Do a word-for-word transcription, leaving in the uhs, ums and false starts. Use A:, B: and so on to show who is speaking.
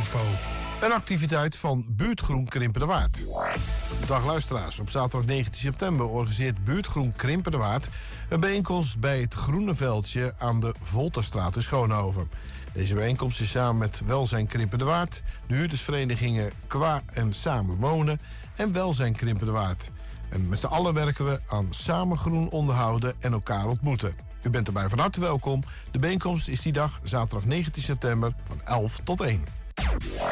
A: info.
B: Een activiteit van Buurtgroen Krimpenderwaard. Dag luisteraars, op zaterdag negentien september organiseert Buurtgroen Krimpenderwaard een bijeenkomst bij het Groene Veldje aan de Volterstraat in Schoonhoven. Deze bijeenkomst is samen met Welzijn Krimpenderwaard, de huurdersverenigingen Qua en Samen Wonen en Welzijn Krimpenderwaard. En met z'n allen werken we aan samen groen onderhouden en elkaar ontmoeten. U bent erbij van harte welkom. De bijeenkomst is die dag, zaterdag negentien september, van elf tot één.